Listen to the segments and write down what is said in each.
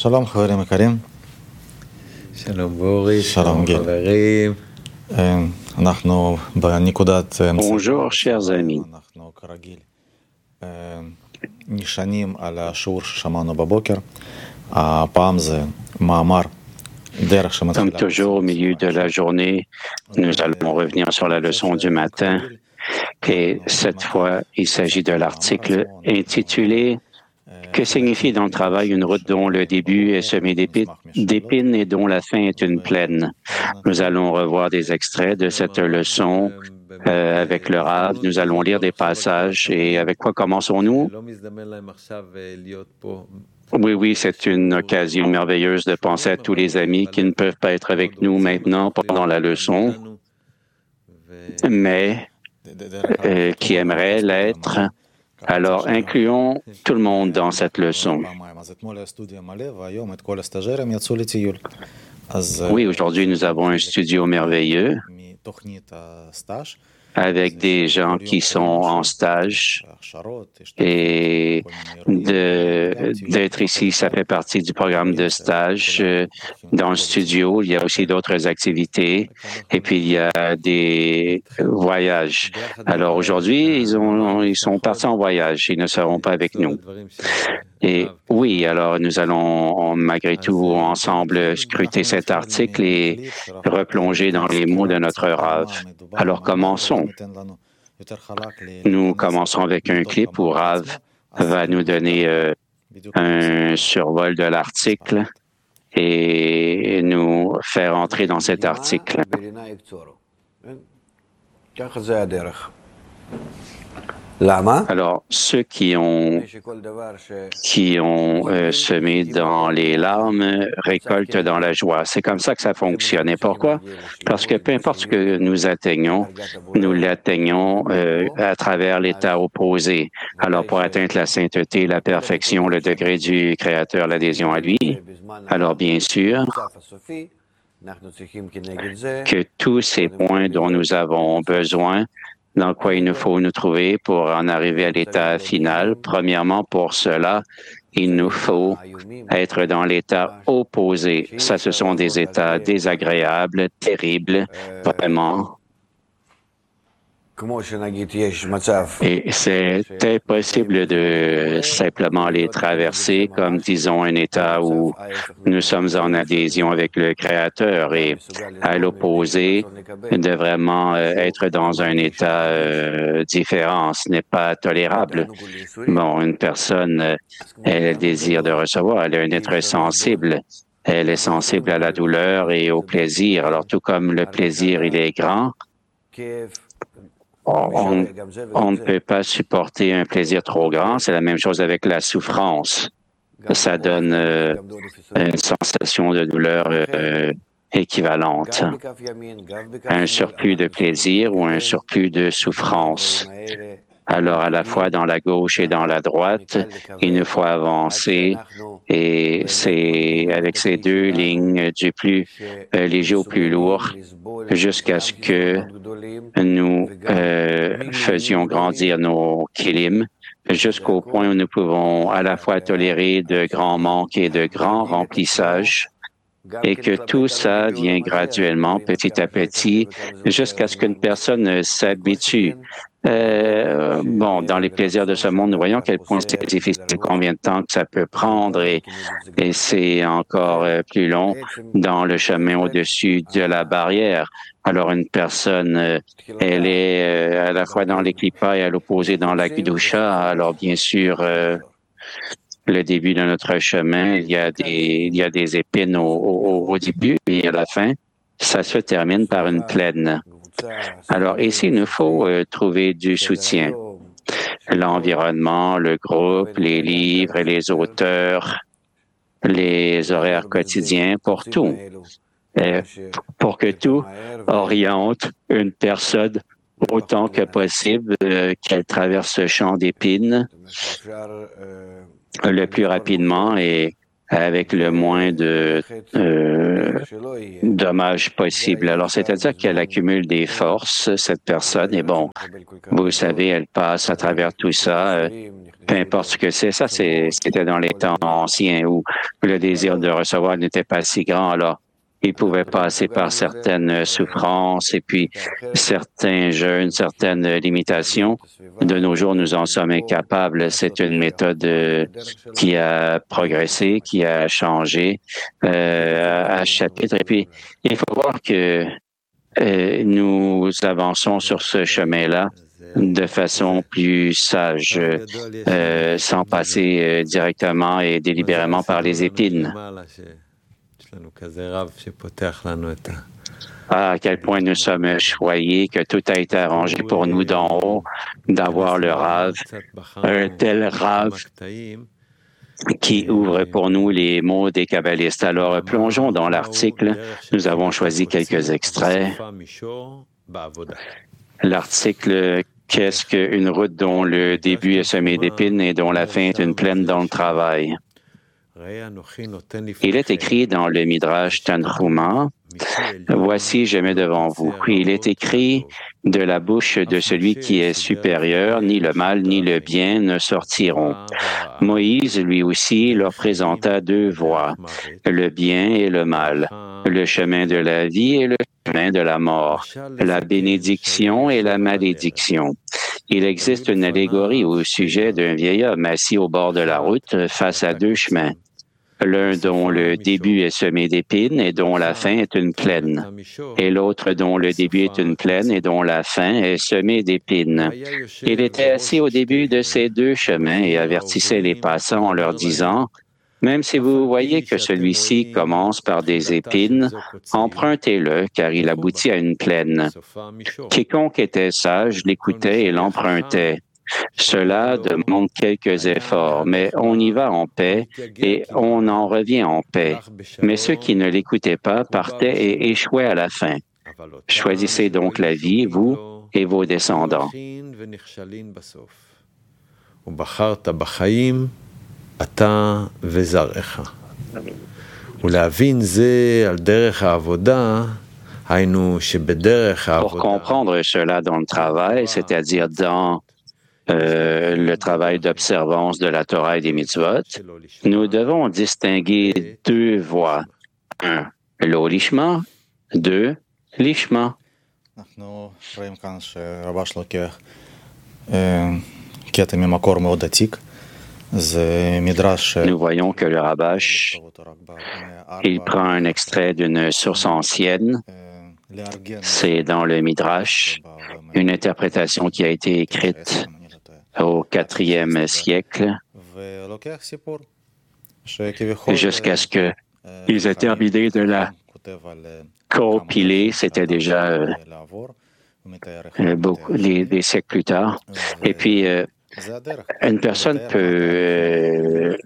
שלום חברים יקרים, שלום בוריס, שלום גיל. חברים. אנחנו בנקודת Bonjour, chers amis. אנחנו כרגיל נשענים על השיעור ששמענו בבוקר. הפעם זה מאמר דרך Comme שמתחילה toujours, au milieu de la journée, nous allons revenir sur la leçon du matin. Et cette fois, il s'agit de l'article intitulé « Que signifie dans le travail une route dont le début est semé d'épines et dont la fin est une plaine ?» Nous allons revoir des extraits de cette leçon avec le Rav. Nous allons lire des passages. Et avec quoi commençons-nous? Oui, c'est une occasion merveilleuse de penser à tous les amis qui ne peuvent pas être avec nous maintenant pendant la leçon, mais qui aimeraient l'être. Alors, incluons tout le monde dans cette leçon. Oui, aujourd'hui, nous avons un studio merveilleux avec des gens qui sont en stage et d'être ici, ça fait partie du programme de stage. Dans le studio, il y a aussi d'autres activités et puis il y a des voyages. Alors aujourd'hui, ils sont partis en voyage, ils ne seront pas avec nous. Et oui, alors nous allons malgré tout ensemble scruter cet article et replonger dans les mots de notre Rav. Alors commençons. Nous commençons avec un clip où Rav va nous donner un survol de l'article et nous faire entrer dans cet article. Alors, ceux qui ont semé dans les larmes récoltent dans la joie. C'est comme ça que ça fonctionne. Et pourquoi? Parce que peu importe ce que nous atteignons, nous l'atteignons à travers l'état opposé. Alors, pour atteindre la sainteté, la perfection, le degré du Créateur, l'adhésion à lui, alors bien sûr que tous ces points dont nous avons besoin, dans quoi il nous faut nous trouver pour en arriver à l'état final. Premièrement, pour cela, il nous faut être dans l'état opposé. Ça, ce sont des états désagréables, terribles, vraiment. Et c'est impossible de simplement les traverser comme, disons, un état où nous sommes en adhésion avec le Créateur et à l'opposé, de vraiment être dans un état différent. Ce n'est pas tolérable. Bon, une personne, elle a le désir de recevoir, elle est un être sensible. Elle est sensible à la douleur et au plaisir. Alors, tout comme le plaisir, il est grand, on ne peut pas supporter un plaisir trop grand. C'est la même chose avec la souffrance. Ça donne une sensation de douleur équivalente. Un surplus de plaisir ou un surplus de souffrance. Alors, à la fois dans la gauche et dans la droite, il nous faut avancer et c'est avec ces deux lignes du plus léger au plus lourd jusqu'à ce que nous faisions grandir nos kilim jusqu'au point où nous pouvons à la fois tolérer de grands manques et de grands remplissages et que tout ça vient graduellement, petit à petit, jusqu'à ce qu'une personne s'habitue. Dans les plaisirs de ce monde, nous voyons à quel point c'est difficile, combien de temps que ça peut prendre et c'est encore plus long dans le chemin au-dessus de la barrière. Alors, une personne, elle est à la fois dans les klippas et à l'opposé dans la Kedusha. Alors, bien sûr, le début de notre chemin, il y a des épines au début et à la fin, ça se termine par une plaine. Alors ici, il nous faut trouver du soutien. L'environnement, le groupe, les livres et les auteurs, les horaires quotidiens, pour tout. Pour que tout oriente une personne autant que possible qu'elle traverse ce champ d'épines le plus rapidement et avec le moins de dommages possible. Alors, c'est-à-dire qu'elle accumule des forces, cette personne, et bon, vous savez, elle passe à travers tout ça, peu importe ce que c'est. Ça, c'était dans les temps anciens où le désir de recevoir n'était pas si grand. Alors, il pouvait passer par certaines souffrances et puis certains jeûnes, certaines limitations. De nos jours, nous en sommes incapables. C'est une méthode qui a progressé, qui a changé à chapitre. Et puis, il faut voir que nous avançons sur ce chemin-là de façon plus sage, sans passer directement et délibérément par les épines. Ah, à quel point nous sommes choyés, que tout a été arrangé pour nous d'en haut, d'avoir le Rav, un tel Rav qui ouvre pour nous les mots des kabbalistes. Alors, plongeons dans l'article. Nous avons choisi quelques extraits. L'article « Qu'est-ce qu'une route dont le début est semé d'épines et dont la fin est une plaine dans le travail ?» Il est écrit dans le Midrash Tanchuma, « Voici, je mets devant vous. » Il est écrit de la bouche de celui qui est supérieur, ni le mal ni le bien ne sortiront. Moïse, lui aussi, leur présenta deux voies, le bien et le mal, le chemin de la vie et le chemin de la mort, la bénédiction et la malédiction. Il existe une allégorie au sujet d'un vieil homme assis au bord de la route face à deux chemins. L'un dont le début est semé d'épines et dont la fin est une plaine, et l'autre dont le début est une plaine et dont la fin est semée d'épines. Il était assis au début de ces deux chemins et avertissait les passants en leur disant, « Même si vous voyez que celui-ci commence par des épines, empruntez-le, car il aboutit à une plaine. » Quiconque était sage l'écoutait et l'empruntait. Cela demande quelques efforts, mais on y va en paix et on en revient en paix. Mais ceux qui ne l'écoutaient pas partaient et échouaient à la fin. Choisissez donc la vie, vous et vos descendants. Pour comprendre cela dans le travail, c'est-à-dire dans le travail d'observance de la Torah et des mitzvot, nous devons distinguer deux voies. Un, lo lishma. Deux, lishma. Nous voyons que le Rabash, il prend un extrait d'une source ancienne. C'est dans le Midrash, une interprétation qui a été écrite au IVe siècle, jusqu'à ce qu'ils aient terminé de la compiler, c'était déjà des siècles plus tard. Et puis, une personne peut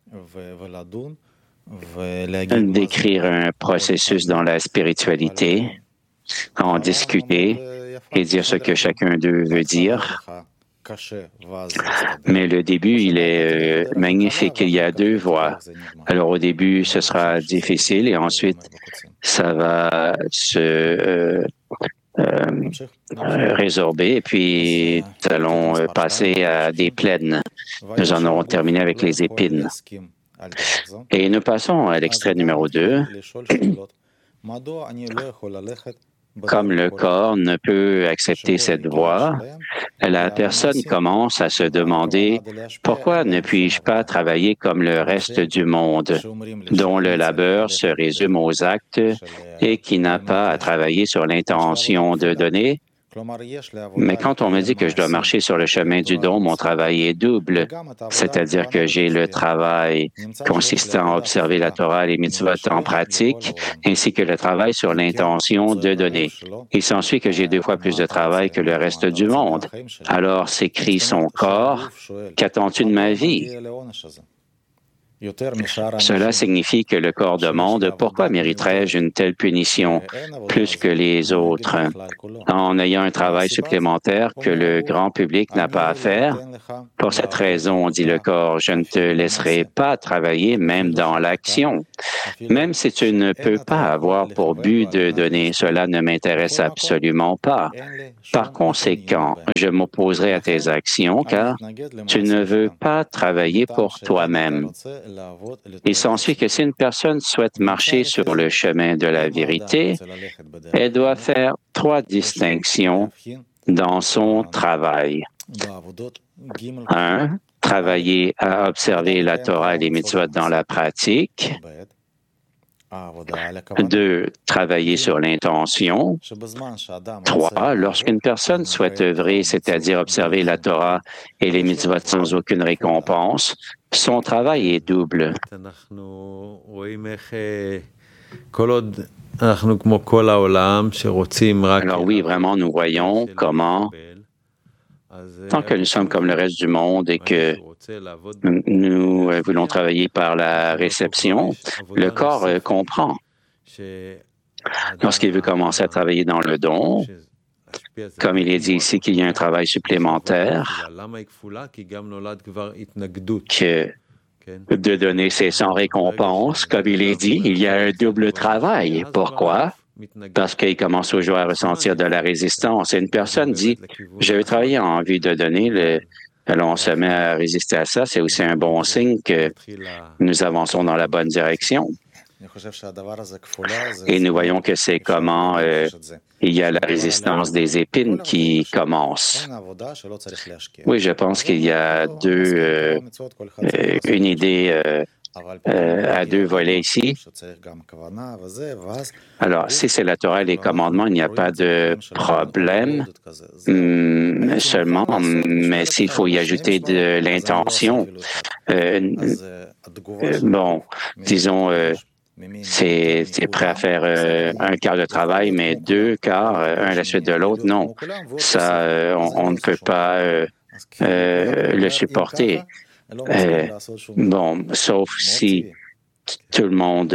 décrire un processus dans la spiritualité, en discuter et dire ce que chacun d'eux veut dire. Mais le début, il est magnifique. Il y a deux voies. Alors au début, ce sera difficile et ensuite, ça va se résorber et puis nous allons passer à des plaines. Nous en aurons terminé avec les épines. Et nous passons à l'extrait numéro 2. Comme le corps ne peut accepter cette voie, la personne commence à se demander « Pourquoi ne puis-je pas travailler comme le reste du monde, dont le labeur se résume aux actes et qui n'a pas à travailler sur l'intention de donner? Mais quand on me dit que je dois marcher sur le chemin du don, mon travail est double, c'est-à-dire que j'ai le travail consistant à observer la Torah et les mitzvot en pratique, ainsi que le travail sur l'intention de donner. Il s'ensuit que j'ai 2 fois plus de travail que le reste du monde. Alors s'écrie son corps, « Qu'attends-tu de ma vie? » Cela signifie que le corps demande « Pourquoi mériterais-je une telle punition plus que les autres en ayant un travail supplémentaire que le grand public n'a pas à faire? Pour cette raison, dit le corps, je ne te laisserai pas travailler même dans l'action. Même si tu ne peux pas avoir pour but de donner, cela ne m'intéresse absolument pas. Par conséquent, je m'opposerai à tes actions car tu ne veux pas travailler pour toi-même. » Il s'ensuit que si une personne souhaite marcher sur le chemin de la vérité, elle doit faire 3 distinctions dans son travail. 1. Travailler à observer la Torah et les mitzvot dans la pratique. 2. Travailler sur l'intention. 3. Lorsqu'une personne souhaite œuvrer, c'est-à-dire observer la Torah et les mitzvot sans aucune récompense, son travail est double. Alors oui, vraiment, nous voyons comment, tant que nous sommes comme le reste du monde et que nous voulons travailler par la réception, le corps comprend. Lorsqu'il veut commencer à travailler dans le don, comme il est dit ici qu'il y a un travail supplémentaire, que de donner c'est sans récompense, comme il est dit, il y a un double travail. Pourquoi? Parce qu'il commence toujours à ressentir de la résistance. Et une personne dit, je veux travailler en vue de donner, alors on se met à résister à ça. C'est aussi un bon signe que nous avançons dans la bonne direction. Et nous voyons que c'est comment il y a la résistance des épines qui commence. Oui, je pense qu'il y a une idée à 2 volets ici. Alors, si c'est la Torah et les commandements, il n'y a pas de problème seulement, mais s'il faut y ajouter de l'intention, disons, c'est prêt à faire un quart de travail, mais 2 quarts, un à la suite de l'autre, non. Ça, on ne peut pas le supporter. Sauf si tout le monde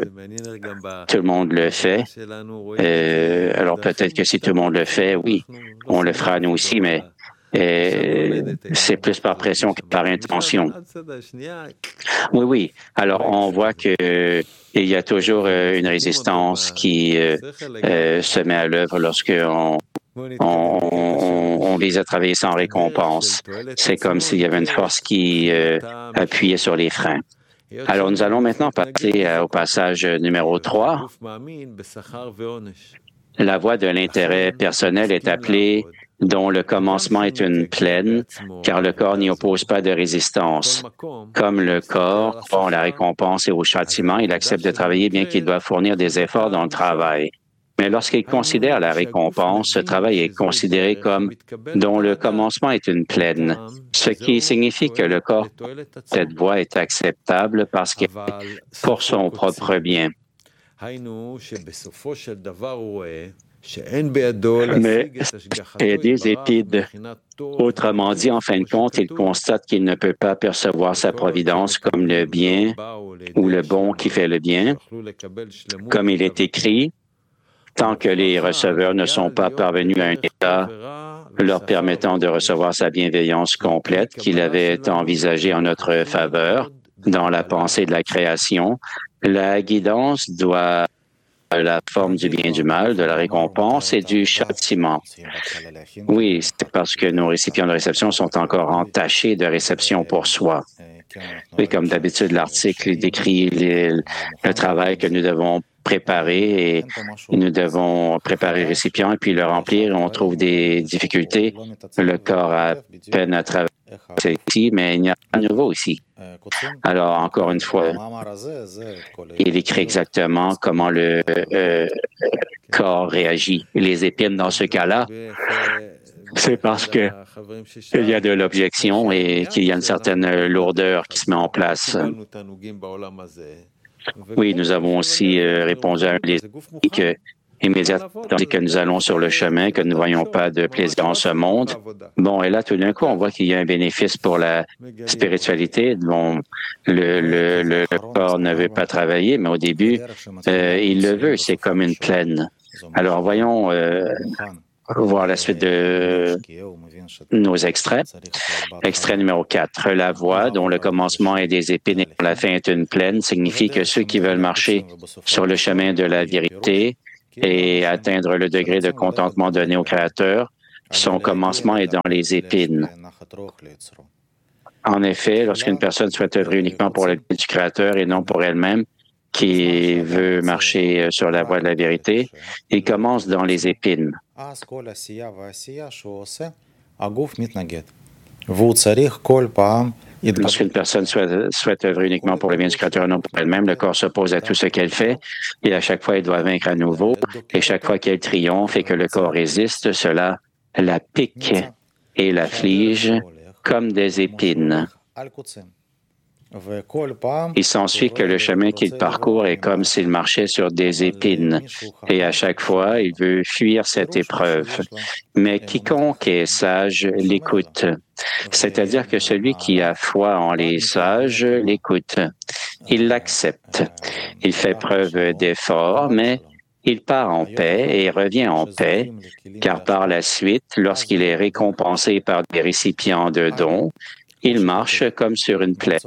le fait. Alors peut-être que si tout le monde le fait, oui, on le fera nous aussi, mais c'est plus par pression que par intention. Oui. Alors, on voit qu'il y a toujours une résistance qui se met à l'œuvre lorsqu'on vise à travailler sans récompense. C'est comme s'il y avait une force qui appuyait sur les freins. Alors, nous allons maintenant passer au passage numéro 3. La voie de l'intérêt personnel est appelée dont le commencement est une plaine, car le corps n'y oppose pas de résistance. Comme le corps croit en la récompense et au châtiment, il accepte de travailler bien qu'il doit fournir des efforts dans le travail. Mais lorsqu'il considère la récompense, ce travail est considéré comme dont le commencement est une plaine, ce qui signifie que le corps, cette voie est acceptable parce qu'elle est pour son propre bien. Mais il y a des épides. Autrement dit, en fin de compte, il constate qu'il ne peut pas percevoir sa providence comme le bien ou le bon qui fait le bien. Comme il est écrit, tant que les receveurs ne sont pas parvenus à un état leur permettant de recevoir sa bienveillance complète qu'il avait envisagée en notre faveur dans la pensée de la création, la guidance doit la forme du bien et du mal, de la récompense et du châtiment. Oui, c'est parce que nos récipients de réception sont encore entachés de réception pour soi. Oui, comme d'habitude, l'article décrit le travail que nous devons préparer et nous devons préparer le récipient et puis le remplir. On trouve des difficultés. Le corps a peine à travailler ici, mais il y a un nouveau ici. Alors, encore une fois, il écrit exactement comment le corps réagit. Les épines, dans ce cas-là, c'est parce qu'il y a de l'objection et qu'il y a une certaine lourdeur qui se met en place. Oui, nous avons aussi répondu à un des que immédiatement tandis que nous allons sur le chemin, que nous ne voyons pas de plaisir en ce monde. Bon, et là, tout d'un coup, on voit qu'il y a un bénéfice pour la spiritualité. Bon, le corps ne veut pas travailler, mais au début, il le veut. C'est comme une plaine. Alors, voyons voir la suite de nos extraits. Extrait numéro 4. La voie, dont le commencement est des épines et dont la fin est une plaine, signifie que ceux qui veulent marcher sur le chemin de la vérité et atteindre le degré de contentement donné au Créateur, son commencement est dans les épines. En effet, lorsqu'une personne souhaite œuvrer uniquement pour le bien du Créateur et non pour elle-même, qui veut marcher sur la voie de la vérité, il commence dans les épines. Lorsqu'une personne souhaite œuvrer uniquement pour le bien du Créateur et non pour elle-même, le corps s'oppose à tout ce qu'elle fait et à chaque fois, elle doit vaincre à nouveau. Et chaque fois qu'elle triomphe et que le corps résiste, cela la pique et l'afflige comme des épines. Il s'ensuit que le chemin qu'il parcourt est comme s'il marchait sur des épines, et à chaque fois, il veut fuir cette épreuve. Mais quiconque est sage l'écoute. C'est-à-dire que celui qui a foi en les sages l'écoute. Il l'accepte. Il fait preuve d'effort, mais il part en paix et revient en paix, car par la suite, lorsqu'il est récompensé par des récipients de dons, il marche comme sur une plaine.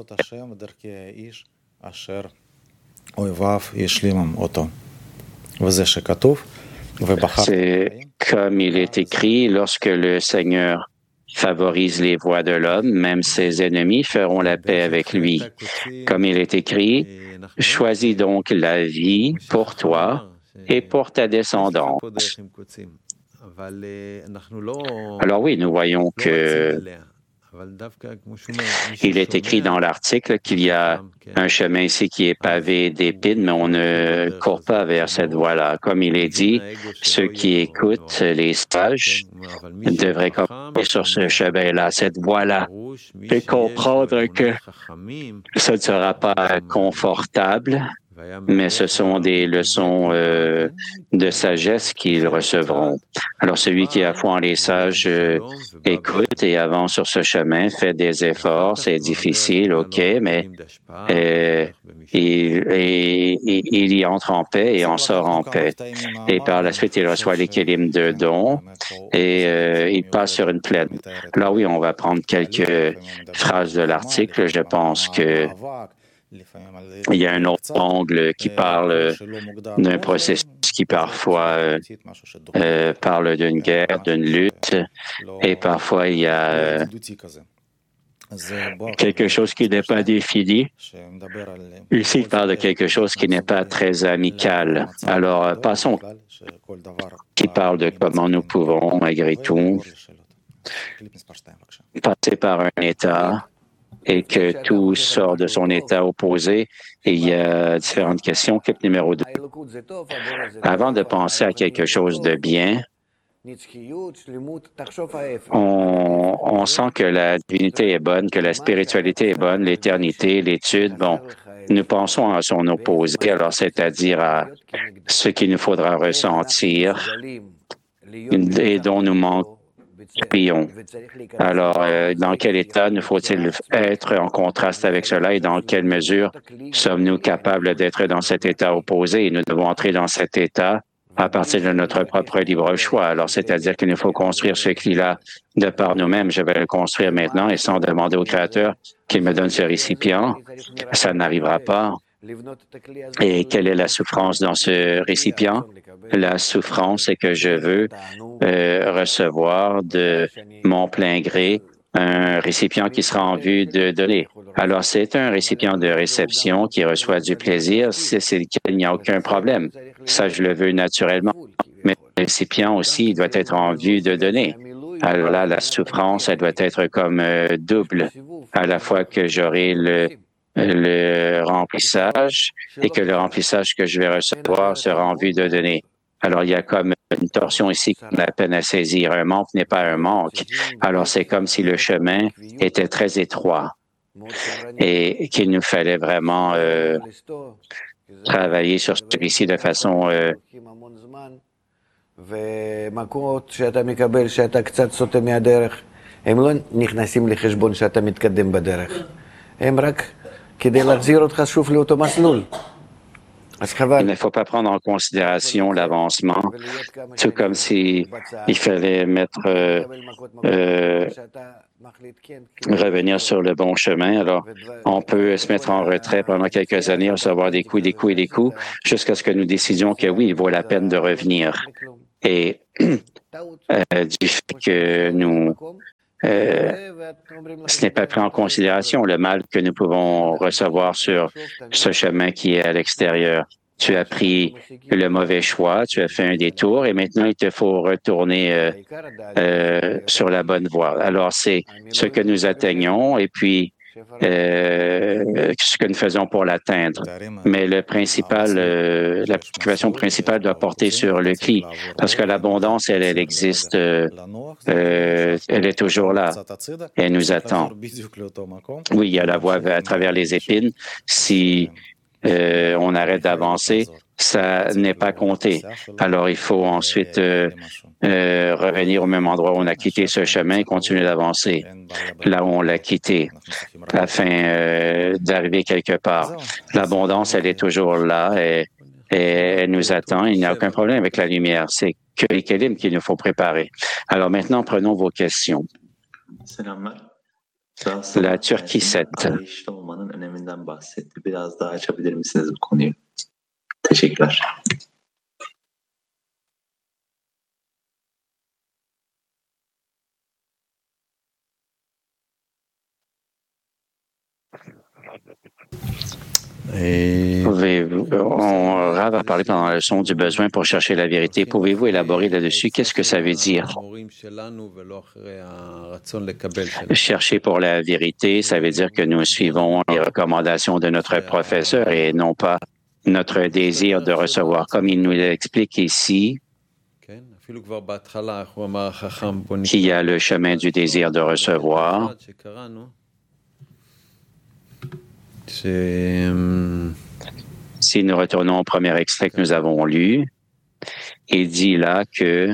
C'est comme il est écrit, lorsque le Seigneur favorise les voies de l'homme, même ses ennemis feront la paix avec lui. Comme il est écrit, choisis donc la vie pour toi et pour ta descendance. Alors oui, nous voyons que il est écrit dans l'article qu'il y a un chemin ici qui est pavé d'épines, mais on ne court pas vers cette voie-là. Comme il est dit, ceux qui écoutent les sages devraient commencer sur ce chemin-là, cette voie-là, et comprendre que ce ne sera pas confortable, mais ce sont des leçons de sagesse qu'ils recevront. Alors, celui qui a foi en les sages écoute et avance sur ce chemin, fait des efforts, c'est difficile, OK, mais il y entre en paix et en sort en paix. Et par la suite, il reçoit l'équilibre de dons et il passe sur une plaine. Alors oui, on va prendre quelques phrases de l'article. Je pense que il y a un autre angle qui parle d'un processus qui parfois parle d'une guerre, d'une lutte, et parfois il y a quelque chose qui n'est pas défini. Ici, il parle de quelque chose qui n'est pas très amical. Alors, passons, qui parle de comment nous pouvons, malgré tout, passer par un état et que tout sort de son état opposé. Et il y a différentes questions. Clip numéro 2. Avant de penser à quelque chose de bien, on sent que la divinité est bonne, que la spiritualité est bonne, l'éternité, l'étude, bon, nous pensons à son opposé, alors c'est-à-dire à ce qu'il nous faudra ressentir et dont nous manquons. Alors, dans quel état nous faut-il être en contraste avec cela et dans quelle mesure sommes-nous capables d'être dans cet état opposé? Et nous devons entrer dans cet état à partir de notre propre libre choix. Alors, c'est-à-dire qu'il nous faut construire ce qu'il-a de par nous-mêmes. Je vais le construire maintenant et sans demander au Créateur qu'il me donne ce récipient. Ça n'arrivera pas. Et quelle est la souffrance dans ce récipient? La souffrance, c'est que je veux recevoir de mon plein gré un récipient qui sera en vue de donner. Alors, c'est un récipient de réception qui reçoit du plaisir, c'est lequel il n'y a aucun problème. Ça, je le veux naturellement. Mais le récipient aussi, il doit être en vue de donner. Alors là, la souffrance, elle doit être comme double, à la fois que j'aurai le remplissage et que le remplissage que je vais recevoir sera en vue de donner. Alors, il y a comme une torsion ici qu'on a peine à saisir. Un manque n'est pas un manque. Alors, c'est comme si le chemin était très étroit et qu'il nous fallait vraiment travailler sur celui-ci de façon ומכות שאתה מקבל, שאתה קצת סוטה מהדרך, הם לא נכנסים לחשבון שאתה מתקדם בדרך. הם רק כדי להחזיר אותך שוב לאותו מסלול. Il ne faut pas prendre en considération l'avancement, tout comme si il fallait revenir sur le bon chemin. Alors, on peut se mettre en retrait pendant quelques années, recevoir des coups, jusqu'à ce que nous décidions que oui, il vaut la peine de revenir. Et du fait que ce n'est pas pris en considération le mal que nous pouvons recevoir sur ce chemin qui est à l'extérieur. Tu as pris le mauvais choix, tu as fait un détour et maintenant il te faut retourner sur la bonne voie. Alors c'est ce que nous atteignons et puis ce que nous faisons pour l'atteindre. Mais le principal, la préoccupation principale doit porter sur le qui, parce que l'abondance, elle existe, elle est toujours là. Elle nous attend. Oui, il y a la voie à travers les épines. Si on arrête d'avancer, ça n'est pas compté. Alors, il faut ensuite revenir au même endroit où on a quitté ce chemin et continuer d'avancer là où on l'a quitté afin d'arriver quelque part. L'abondance, elle est toujours là et elle nous attend. Il n'y a aucun problème avec la lumière. C'est que l'équilibre qu'il nous faut préparer. Alors maintenant, prenons vos questions. La Turquie 7. Teşekkürler. Rav a parlé pendant la leçon du besoin pour chercher la vérité. Pouvez-vous élaborer là-dessus? Qu'est-ce que ça veut dire? Chercher pour la vérité, ça veut dire que nous suivons les recommandations de notre professeur et non pas notre désir de recevoir. Comme il nous l'explique ici, qu'il y a le chemin du désir de recevoir. Si nous retournons au premier extrait que nous avons lu, il dit là que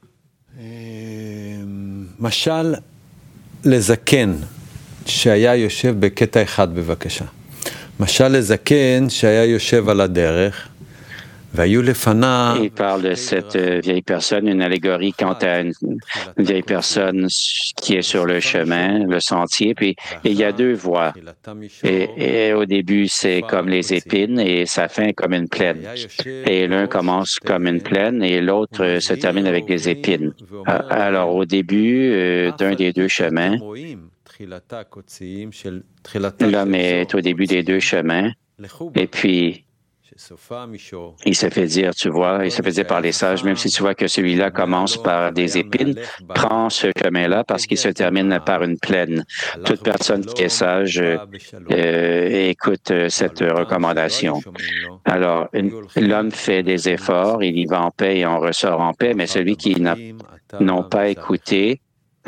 משל לזקן שהיה יושב בקטע אחד בבקשה. משל לזקן שהיה יושב על הדרך והיו לפניו. Il parle de cette vieille personne, une allégorie quant à une vieille personne qui est sur le chemin, le sentier, puis il y a deux voies. Et au début, c'est comme les épines et sa fin comme une plaine. Et l'un commence comme une plaine et l'autre se termine avec des épines. Alors au début d'un des deux chemins, l'homme est au début des deux chemins et puis il se fait dire, tu vois, il se fait dire par les sages, même si tu vois que celui-là commence par des épines, prends ce chemin-là parce qu'il se termine par une plaine. Toute personne qui est sage écoute cette recommandation. Alors, l'homme fait des efforts, il y va en paix et on ressort en paix, mais celui qui n'ont pas écouté,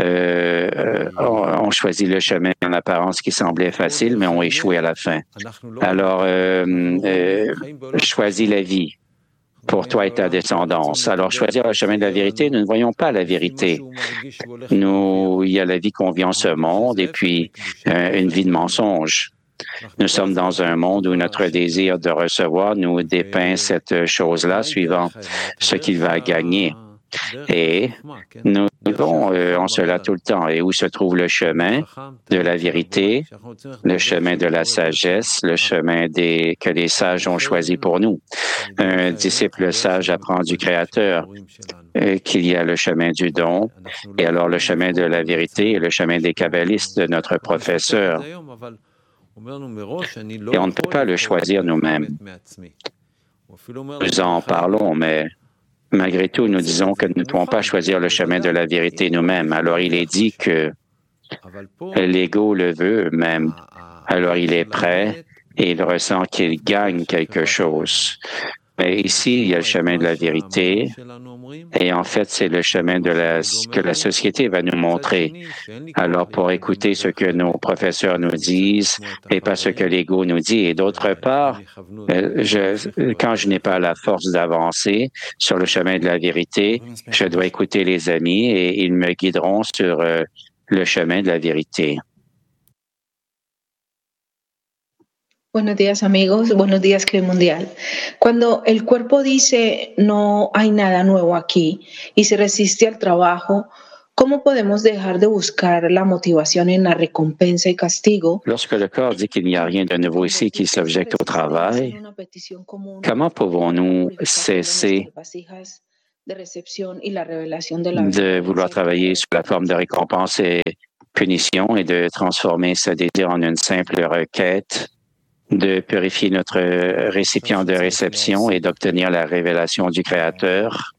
ont choisi le chemin en apparence qui semblait facile, mais ont échoué à la fin. Alors, choisis la vie pour toi et ta descendance. Alors, choisir le chemin de la vérité, nous ne voyons pas la vérité. Il y a la vie qu'on vit en ce monde et puis une vie de mensonge. Nous sommes dans un monde où notre désir de recevoir nous dépeint cette chose-là suivant ce qu'il va gagner. Et nous vivons en cela tout le temps. Et où se trouve le chemin de la vérité, le chemin de la sagesse, le chemin que les sages ont choisi pour nous? Un disciple sage apprend du Créateur qu'il y a le chemin du don, et alors le chemin de la vérité et le chemin des kabbalistes de notre professeur. Et on ne peut pas le choisir nous-mêmes. Nous en parlons, mais malgré tout, nous disons que nous ne pouvons pas choisir le chemin de la vérité nous-mêmes. Alors, il est dit que l'ego le veut même. Alors, il est prêt et il ressent qu'il gagne quelque chose. Mais ici, il y a le chemin de la vérité. Et en fait, c'est le chemin que la société va nous montrer. Alors, pour écouter ce que nos professeurs nous disent et pas ce que l'ego nous dit. Et d'autre part, quand je n'ai pas la force d'avancer sur le chemin de la vérité, je dois écouter les amis et ils me guideront sur le chemin de la vérité. Buenos días, amigos. Buenos días, Club Mundial. Cuando el cuerpo dice no hay nada nuevo aquí y se resiste al trabajo, ¿cómo podemos dejar de buscar la motivación en la recompensa y castigo? Lorsque le corps dit qu'il n'y a rien de nouveau ici qui s'objecte au travail, comment pouvons-nous cesser de vouloir travailler sous la forme de récompense et punition et de transformer ce désir en une simple requête, de purifier notre récipient de réception et d'obtenir la révélation du Créateur?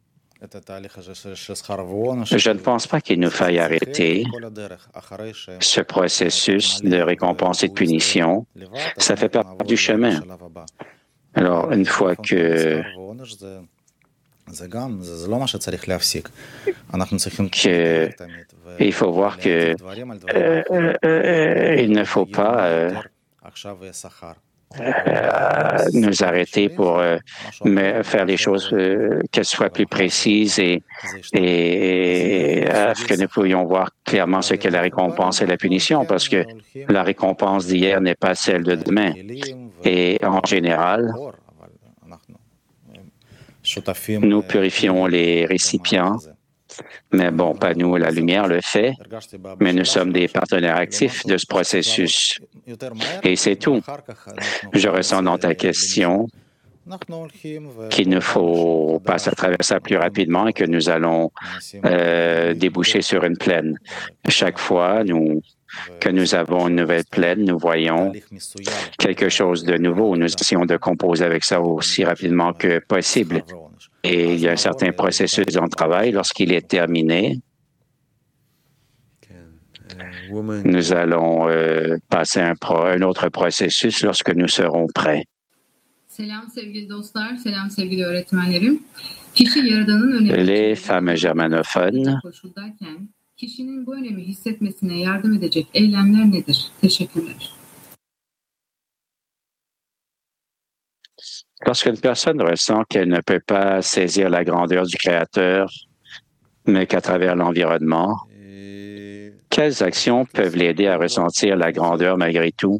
Je ne pense pas qu'il nous faille arrêter ce processus de récompense et de punition. Ça fait partie du chemin. Alors, une fois que il faut voir que il ne faut pas nous arrêter pour faire les choses qu'elles soient plus précises et que nous pourrions voir clairement ce qu'est la récompense et la punition, parce que la récompense d'hier n'est pas celle de demain. Et en général, nous purifions les récipients, mais bon, pas nous, la lumière le fait, mais nous sommes des partenaires actifs de ce processus. Et c'est tout. Je ressens dans ta question qu'il ne faut passer à travers ça plus rapidement et que nous allons déboucher sur une plaine. Chaque fois que nous avons une nouvelle plaine, nous voyons quelque chose de nouveau. Nous essayons de composer avec ça aussi rapidement que possible. Et il y a un certain processus dans le travail. Lorsqu'il est terminé, nous allons passer un autre processus lorsque nous serons prêts. Les femmes germanophones, lorsqu'une personne ressent qu'elle ne peut pas saisir la grandeur du Créateur, mais qu'à travers l'environnement, quelles actions peuvent l'aider à ressentir la grandeur malgré tout?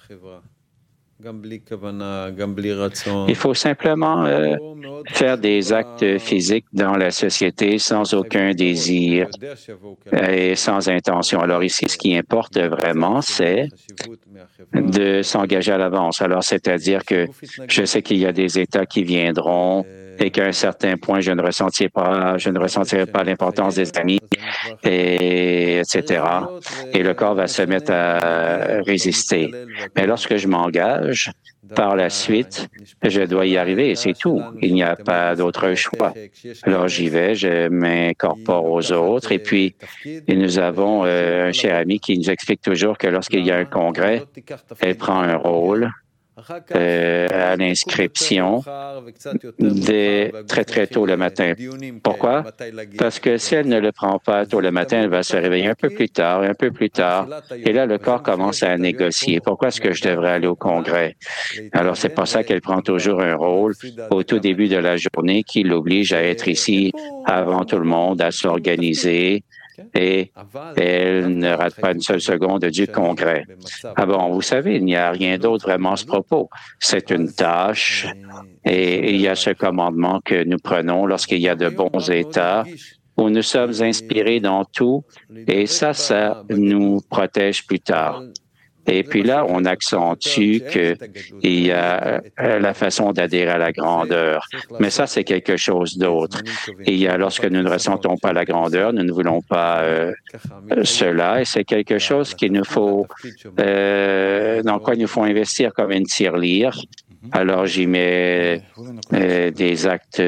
Il faut simplement faire des actes physiques dans la société sans aucun désir et sans intention. Alors ici, ce qui importe vraiment, c'est de s'engager à l'avance. Alors, c'est-à-dire que je sais qu'il y a des États qui viendront et qu'à un certain point, je ne ressentirai pas l'importance des amis, etc. Et le corps va se mettre à résister. Mais lorsque je m'engage, par la suite, je dois y arriver et c'est tout. Il n'y a pas d'autre choix. Alors j'y vais, je m'incorpore aux autres et puis nous avons un cher ami qui nous explique toujours que lorsqu'il y a un congrès, elle prend un rôle à l'inscription dès très tôt le matin. Pourquoi? Parce que si elle ne le prend pas tôt le matin, elle va se réveiller un peu plus tard, et là, le corps commence à négocier. Pourquoi est-ce que je devrais aller au congrès? Alors, c'est pour ça qu'elle prend toujours un rôle au tout début de la journée qui l'oblige à être ici avant tout le monde, à s'organiser, et elle ne rate pas une seule seconde du congrès. Ah bon, vous savez, il n'y a rien d'autre vraiment à ce propos. C'est une tâche et il y a ce commandement que nous prenons lorsqu'il y a de bons états où nous sommes inspirés dans tout et ça nous protège plus tard. Et puis là, on accentue qu'il y a la façon d'adhérer à la grandeur. Mais ça, c'est quelque chose d'autre. Et il y a lorsque nous ne ressentons pas la grandeur, nous ne voulons pas cela. Et c'est quelque chose qu'il nous faut, dans quoi il nous faut investir comme une tirelire. Alors, j'y mets des actes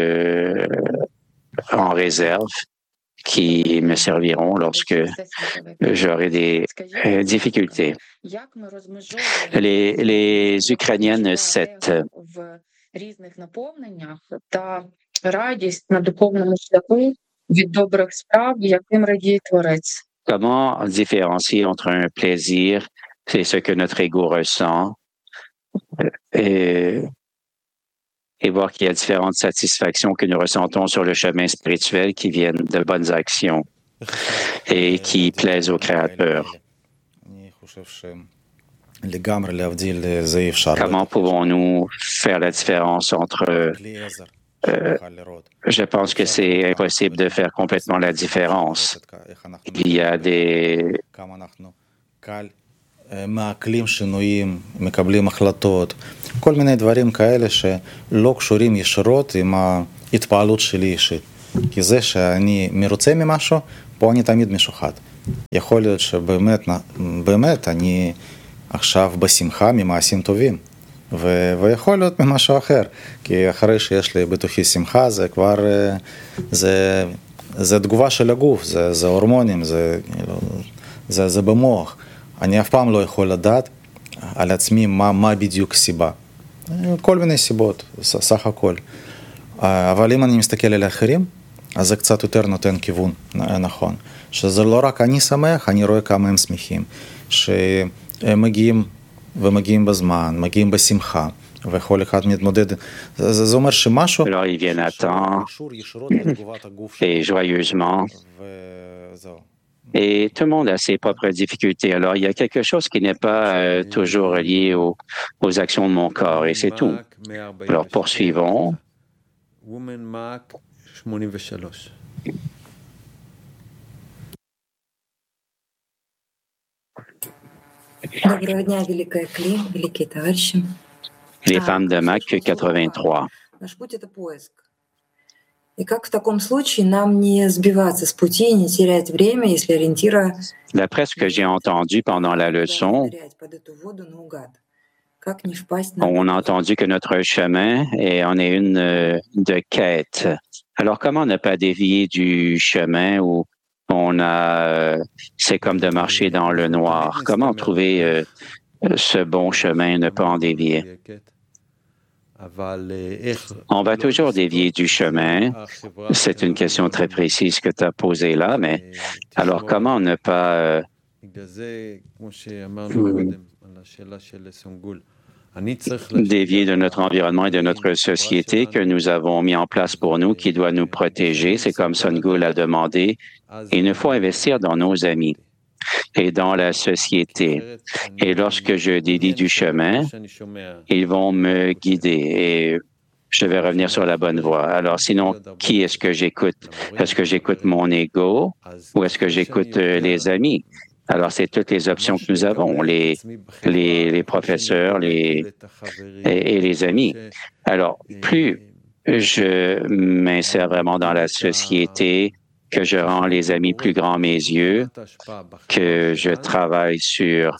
en réserve qui me serviront lorsque j'aurai des difficultés. Les Ukrainiennes 7. різних наповненнях та радість на духовному шляху від добрих справ, яким радіє Творець. Comment différencier entre un plaisir, c'est ce que notre ego ressent, et voir qu'il y a différentes satisfactions que nous ressentons sur le chemin spirituel qui viennent de bonnes actions et qui plaisent au Créateur. Comment pouvons-nous faire la différence entre... je pense que c'est impossible de faire complètement la différence. Il y a des... מעכלים שינויים, מקבלים החלטות, כל מיני דברים כאלה שלא קשורים ישירות עם ההתפעלות שלי אישית. כי זה שאני מרוצה ממשהו, פה אני תמיד משוחד. יכול להיות שבאמת אני עכשיו בשמחה ממעשים טובים, ויכול להיות ממשהו אחר, כי אחרי שיש לי בתוכי שמחה זה כבר, זה תגובה של הגוף, זה הורמונים, זה במוח. אני אף פעם לא יכול לדעת על עצמי מה בדיוק סיבה. כל מיני סיבות, סך הכל. אבל אם אני מסתכל על האחרים, אז זה קצת יותר נותן כיוון נכון. שזה לא רק אני שמח, אני רואה כמה הם שמחים. שהם מגיעים בזמן, מגיעים בשמחה, וכל אחד מתמודד. זה אומר שמשהו... Alors ils viennent à temps et joyeusement. וזהו. Et tout le monde a ses propres difficultés. Alors, il y a quelque chose qui n'est pas toujours lié aux actions de mon corps, et c'est tout. Alors, poursuivons. Доброго дня, Великая Кли, великие товарищи. Les femmes de Mac 83. Наш путь — это поиск. И как в таком случае нам не сбиваться с пути и не терять время, если ориентира... D'après ce que j'ai entendu pendant la leçon, on a entendu que notre chemin en est une de quête. Alors, comment ne pas dévier du chemin où c'est comme de marcher dans le noir? Comment trouver ce bon chemin et ne pas en dévier? On va toujours dévier du chemin. C'est une question très précise que tu as posée là, mais alors comment ne pas... dévier de notre environnement et de notre société que nous avons mis en place pour nous, qui doit nous protéger. C'est comme Sungul a demandé. Il nous faut investir dans nos amis et dans la société. Et lorsque je dévie du chemin, ils vont me guider et je vais revenir sur la bonne voie. Alors sinon, qui est-ce que j'écoute? Est-ce que j'écoute mon ego ou est-ce que j'écoute les amis? Alors, c'est toutes les options que nous avons, les professeurs et les amis. Alors, plus je m'insère vraiment dans la société, que je rends les amis plus grands à mes yeux, que je travaille sur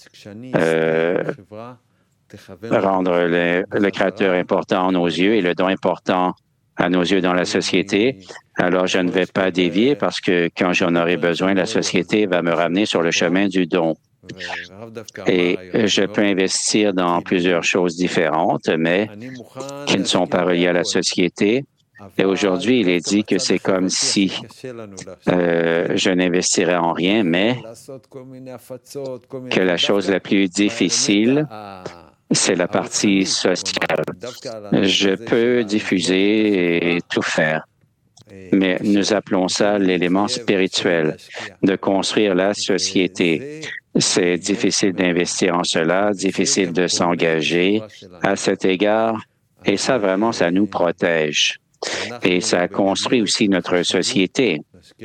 rendre le Créateur important à nos yeux et le don important à nos yeux dans la société, alors je ne vais pas dévier parce que quand j'en aurai besoin, la société va me ramener sur le chemin du don. Et je peux investir dans plusieurs choses différentes, mais qui ne sont pas reliées à la société. Et aujourd'hui, il est dit que c'est comme si je n'investirais en rien, mais que la chose la plus difficile, c'est la partie sociale. Je peux diffuser et tout faire, mais nous appelons ça l'élément spirituel, de construire la société. C'est difficile d'investir en cela, difficile de s'engager à cet égard, et ça vraiment, ça nous protège. Et ça construit aussi notre société.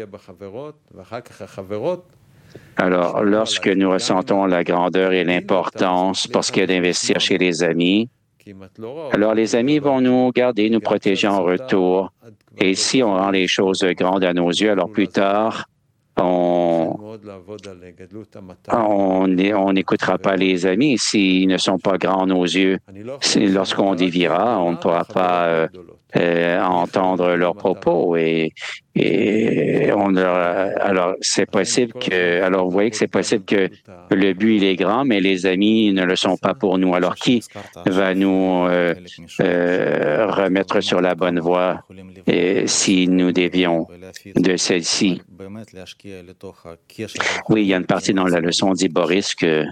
Alors, lorsque nous ressentons la grandeur et l'importance pour ce qui est d'investir chez les amis, alors les amis vont nous garder, nous protéger en retour. Et si on rend les choses grandes à nos yeux, alors plus tard, on n'écoutera pas les amis s'ils ne sont pas grands à nos yeux. Lorsqu'on déviera, on ne pourra pas entendre leurs propos alors c'est possible que, alors vous voyez que c'est possible que le but il est grand, mais les amis ne le sont pas pour nous. Alors qui va nous remettre sur la bonne voie si nous dévions de celle-ci? Oui, il y a une partie dans la leçon, dit Boris, que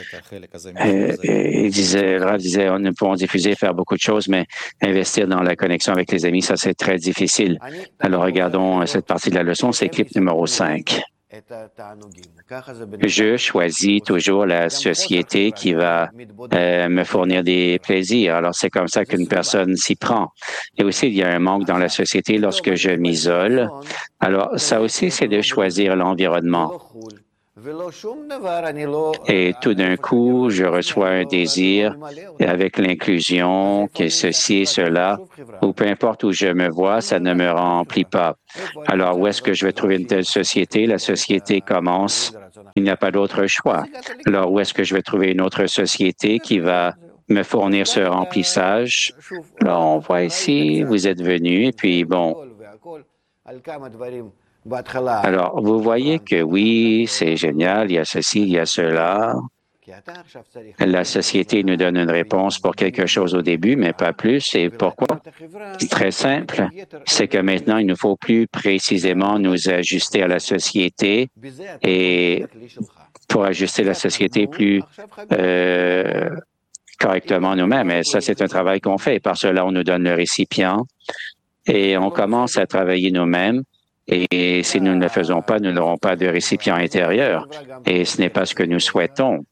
le Rav disait, nous pouvons diffuser, faire beaucoup de choses, mais investir dans la connexion avec les amis, ça c'est très difficile. Alors regardons cette partie de la leçon, c'est clip numéro 5. Je choisis toujours la société qui va me fournir des plaisirs. Alors, c'est comme ça qu'une personne s'y prend. Et aussi, il y a un manque dans la société lorsque je m'isole. Alors, ça aussi, c'est de choisir l'environnement. Et tout d'un coup, je reçois un désir avec l'inclusion, que ceci et cela, ou peu importe où je me vois, ça ne me remplit pas. Alors, où est-ce que je vais trouver une telle société? La société commence, il n'y a pas d'autre choix. Alors, où est-ce que je vais trouver une autre société qui va me fournir ce remplissage? Alors, on voit ici, vous êtes venu, et puis bon. Alors, vous voyez que oui, c'est génial, il y a ceci, il y a cela. La société nous donne une réponse pour quelque chose au début, mais pas plus. Et pourquoi? C'est très simple. C'est que maintenant, il nous faut plus précisément nous ajuster à la société et pour ajuster la société plus correctement nous-mêmes. Et ça, c'est un travail qu'on fait. Par cela, on nous donne le récipient et on commence à travailler nous-mêmes. Et si nous ne le faisons pas, nous n'aurons pas de récipient intérieur. Et ce n'est pas ce que nous souhaitons.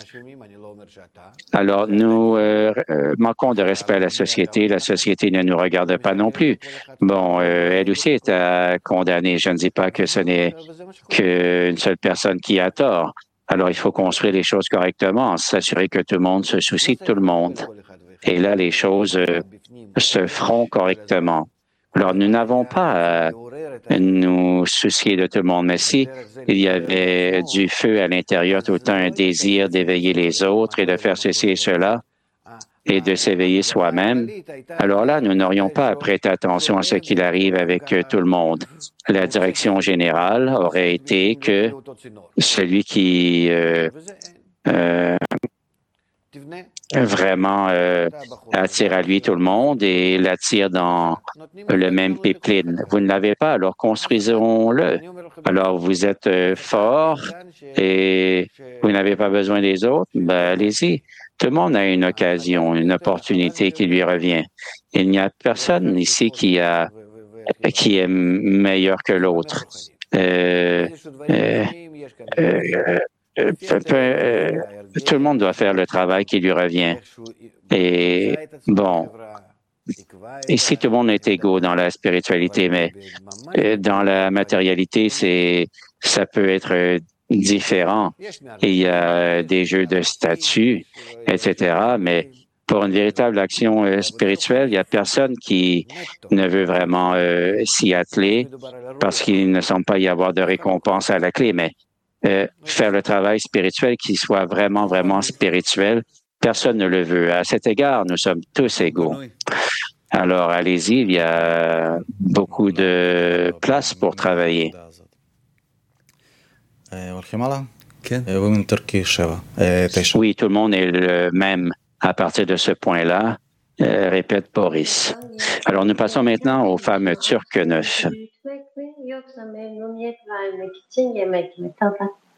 Alors, nous manquons de respect à la société. La société ne nous regarde pas non plus. Bon, elle aussi est condamnée. Je ne dis pas que ce n'est qu'une seule personne qui a tort. Alors, il faut construire les choses correctement, s'assurer que tout le monde se soucie de tout le monde. Et là, les choses se feront correctement. Alors, nous n'avons pas à nous soucier de tout le monde, mais si il y avait du feu à l'intérieur, tout le temps un désir d'éveiller les autres et de faire ceci et cela, et de s'éveiller soi-même, alors là, nous n'aurions pas à prêter attention à ce qu'il arrive avec tout le monde. La direction générale aurait été que celui qui vraiment attire à lui tout le monde et l'attire dans le même pipeline. Vous ne l'avez pas, alors construisons-le. Alors, vous êtes fort et vous n'avez pas besoin des autres, ben allez-y. Tout le monde a une occasion, une opportunité qui lui revient. Il n'y a personne ici qui est meilleur que l'autre. Tout le monde doit faire le travail qui lui revient. Et bon, ici, tout le monde est égaux dans la spiritualité, mais dans la matérialité, ça peut être différent. Il y a des jeux de statut, etc., mais pour une véritable action spirituelle, il n'y a personne qui ne veut vraiment s'y atteler parce qu'il ne semble pas y avoir de récompense à la clé, mais faire le travail spirituel qui soit vraiment, vraiment spirituel, personne ne le veut. À cet égard, nous sommes tous égaux. Alors, allez-y, il y a beaucoup de place pour travailler. Oui, tout le monde est le même à partir de ce point-là, répète Boris. Alors, nous passons maintenant aux femmes turques 9.